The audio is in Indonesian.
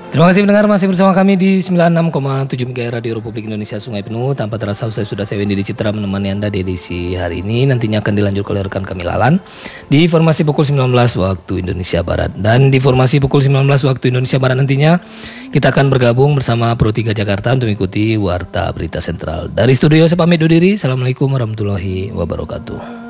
Terima kasih pendengar, masih bersama kami di 96,7 MHz Radio Republik Indonesia Sungai Penuh. Tanpa terasa saya sudah Wendy Citra menemani Anda di edisi hari ini. Nantinya akan dilanjutkan oleh rekan kami Lalan di formasi pukul 19 waktu Indonesia Barat. Dan di formasi pukul 19 waktu Indonesia Barat nantinya kita akan bergabung bersama Pro 3 Jakarta untuk mengikuti Warta Berita Sentral. Dari studio saya pamit undur diri. Assalamualaikum warahmatullahi wabarakatuh.